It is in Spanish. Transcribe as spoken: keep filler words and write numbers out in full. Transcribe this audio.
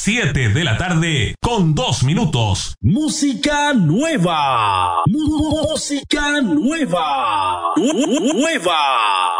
siete de la tarde con dos minutos. Música nueva. Música nueva. Nueva.